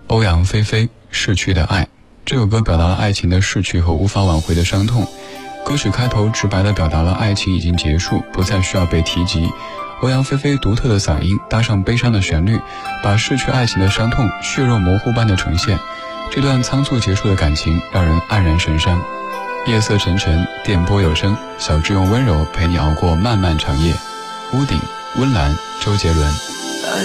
欧阳菲菲逝去的爱。这首歌表达了爱情的逝去和无法挽回的伤痛。歌曲开头直白地表达了爱情已经结束，不再需要被提及。欧阳菲菲独特的嗓音搭上悲伤的旋律，把逝去爱情的伤痛血肉模糊般的呈现。这段仓促结束的感情让人黯然神伤。夜色沉沉，电波有声，小智用温柔陪你熬过漫漫长夜。屋顶，温岚，周杰伦。